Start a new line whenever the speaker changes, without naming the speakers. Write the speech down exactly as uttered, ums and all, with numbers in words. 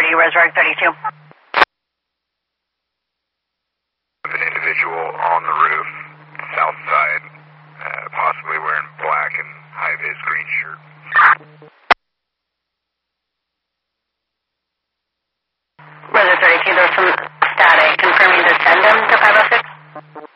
you, Resurrect thirty-two.
An individual on the roof, south side, uh, possibly wearing black and high-vis green shirt.
Resurrect thirty-two, there's some static confirming to send them to five oh six.